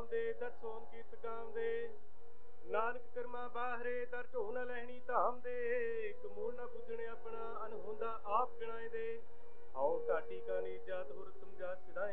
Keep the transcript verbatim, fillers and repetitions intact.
ਦੇ ਦਰ ਸੋਨ ਕੀਰਤ ਗਾਮ ਦੇ ਨਾਨਕ ਕਰਮਾ ਬਾਹਰੇ ਦਰ ਢੋ ਨਾ ਲੈਣੀ ਧਾਮ ਦੇ ਕਮੂਲ ਨਾ ਬੁੱਝਣੇ ਆਪਣਾ ਅਨਹੋਂਦਾ ਆਪ ਗਿਣਾਏ ਦੇ ਹਉ ਢਾਟੀ ਕਾ ਨੀ ਜਾਤ ਹੁਰ ਤੁਮ ਜਾਤ ਸਿਧਾਈ